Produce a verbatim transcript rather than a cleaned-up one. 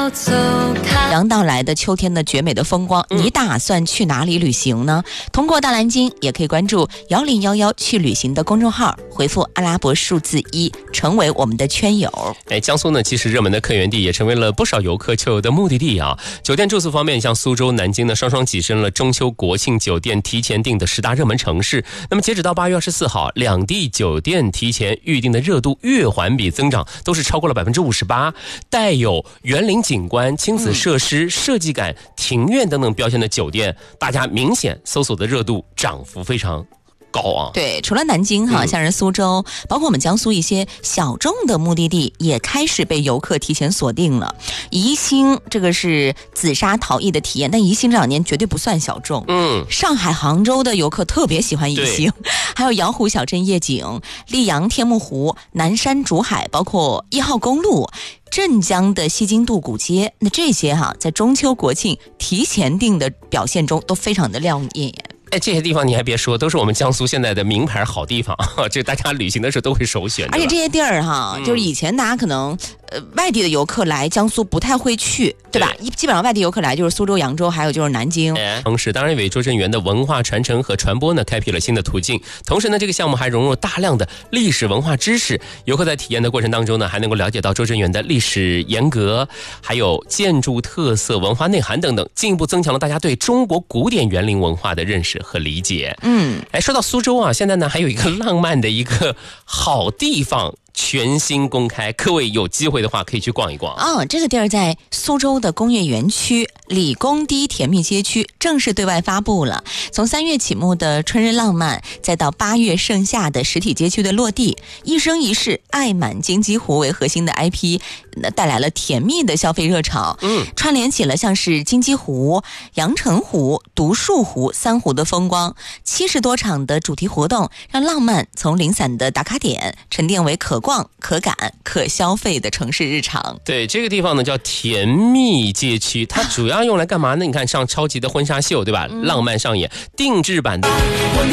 走开。 将到来的秋天的绝美的风光，你打算去哪里旅行呢？通过大蓝鲸也可以关注幺零幺幺去旅行的公众号，回复阿拉伯数字一，成为我们的圈友。 哎，江苏呢，其实热门的客源地也成为了不少游客秋游的目的地啊。酒店住宿方面，像苏州、南京呢，双双跻身了中秋国庆酒店提前订的十大热门城市。那么截止到八月二十四号，两地酒店提前预订的热度月环比增长都是超过了百分之五十八，带有园林景观、亲子设施、嗯、设计感、庭院等等标签的酒店，大家明显搜索的热度涨幅非常高啊。 对，除了南京哈，像是苏州、嗯，包括我们江苏一些小众的目的地也开始被游客提前锁定了。宜兴这个是紫砂陶艺的体验，但宜兴这两年绝对不算小众。 嗯， 上海、杭州的游客特别喜欢宜兴，还有阳湖小镇夜景、溧阳天目湖、南山竹海，包括一号公路。镇江的西京渡古街，那这些哈、啊，在中秋国庆提前订的表现中都非常的亮眼。 哎，这些地方你还别说，都是我们江苏现在的名牌好地方，这大家旅行的时候都会首选。 而且这些地儿哈、嗯，就是以前大家可能呃外地的游客来江苏不太会去，对吧？基本上外地游客来就是苏州、扬州，还有就是南京。 同时，当然为拙政园的文化传承和传播呢，开辟了新的途径。同时呢，这个项目还融入大量的历史文化知识，游客在体验的过程当中呢，还能够了解到拙政园的历史沿革，还有建筑特色、文化内涵等等，进一步增强了大家对中国古典园林文化的认识和理解。 嗯， 哎，说到苏州啊，现在呢还有一个浪漫的一个好地方全新公开，各位有机会的话可以去逛一逛。 哦，这个地儿在苏州的工业园区理工第一甜蜜街区正式对外发布了。从三月启幕的春日浪漫，再到八月盛夏的实体街区的落地，一生一世爱满金鸡湖为核心的 I P， 带来了甜蜜的消费热潮。 嗯， 串联起了像是金鸡湖、阳澄湖、独树湖三湖的风光，七十多场的主题活动，让浪漫从零散的打卡点沉淀为可逛、可感、可消费的城市日常。 对，这个地方呢叫甜蜜街区，它主要用来干嘛呢？你看上超级的婚纱秀，对吧？嗯、浪漫上演定制版的